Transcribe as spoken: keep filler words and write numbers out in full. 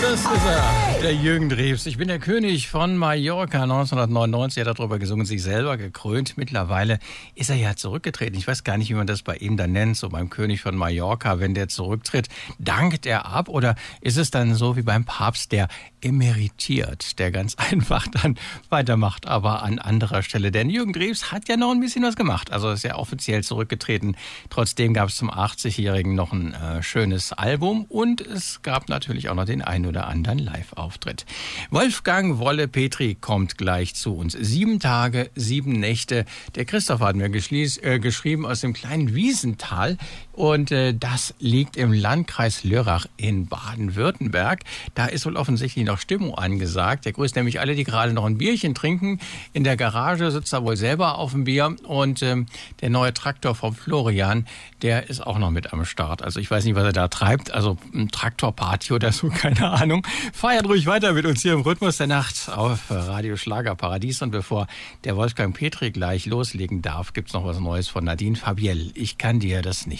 Das ist er, der Jürgen Drews. Ich bin der König von Mallorca. neunzehnhundertneunundneunzig hat er darüber gesungen, sich selber gekrönt. Mittlerweile ist er ja zurückgetreten. Ich weiß gar nicht, wie man das bei ihm dann nennt, so beim König von Mallorca, wenn der zurücktritt. Dankt er ab oder ist es dann so wie beim Papst, der emeritiert, der ganz einfach dann weitermacht, aber an anderer Stelle. Denn Jürgen Drews hat ja noch ein bisschen was gemacht. Also ist ja offiziell zurückgetreten. Trotzdem gab es zum achtzigjährigen noch ein äh, schönes Album und es gab natürlich auch noch den einen oder anderen Live-Auftritt. Wolfgang Wolle-Petri kommt gleich zu uns. Sieben Tage, sieben Nächte. Der Christoph hat mir geschließ, äh, geschrieben aus dem kleinen Wiesental. Und äh, das liegt im Landkreis Lörrach in Baden-Württemberg. Da ist wohl offensichtlich noch Stimmung angesagt. Der grüßt nämlich alle, die gerade noch ein Bierchen trinken. In der Garage sitzt er wohl selber auf dem Bier. Und ähm, der neue Traktor vom Florian, der ist auch noch mit am Start. Also ich weiß nicht, was er da treibt. Also ein Traktorparty oder so, keine Ahnung. Feiert ruhig weiter mit uns hier im Rhythmus der Nacht auf Radio Schlagerparadies. Und bevor der Wolfgang Petri gleich loslegen darf, gibt's noch was Neues von Nadine Fabiel. Ich kann dir das nicht